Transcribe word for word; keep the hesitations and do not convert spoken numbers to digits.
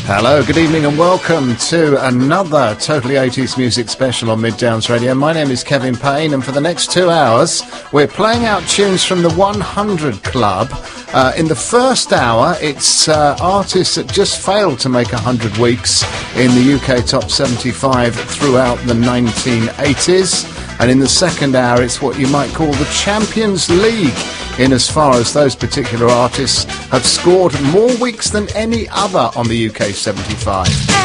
Hello, good evening and welcome to another Totally eighties Music Special on Mid Downs Radio. My name is Kevin Payne, and for the next two hours we're playing out tunes from the one hundred Club. Uh, in the first hour it's uh, artists that just failed to make one hundred weeks in the U K Top seventy-five throughout the nineteen eighties. And in the second hour it's what you might call the Champions League, in as far as those particular artists have scored more weeks than any other on the U K seventy-five.